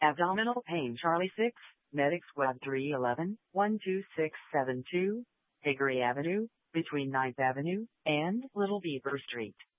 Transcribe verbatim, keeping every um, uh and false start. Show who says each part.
Speaker 1: Abdominal pain Charlie six, Medic Squad three eleven, one two six seven two, Hickory Avenue, between ninth Avenue and Little Beaver Street.